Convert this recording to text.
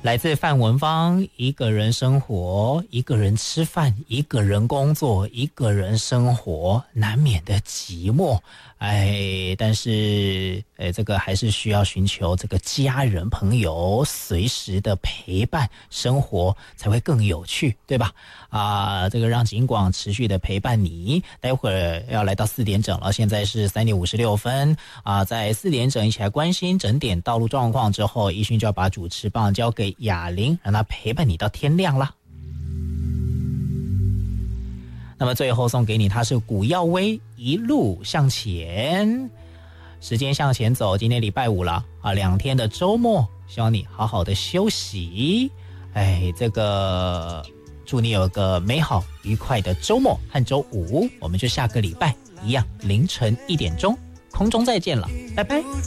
来自范文芳，一个人生活，一个人吃饭，一个人工作，一个人生活，难免的寂寞。但是这个还是需要寻求这个家人朋友随时的陪伴，生活才会更有趣，对吧？这个让警广持续的陪伴你。待会儿要来到4点整了，现在是3点56分在4点整一起来关心整点道路状况之后，一勋就要把主持棒交给雅玲，让她陪伴你到天亮啦。那么最后送给你，他是古耀威，一路向前。时间向前走，今天礼拜五了2天的周末，希望你好好的休息。这个祝你有个美好愉快的周末和周五，我们就下个礼拜一样凌晨1点钟空中再见了，拜拜。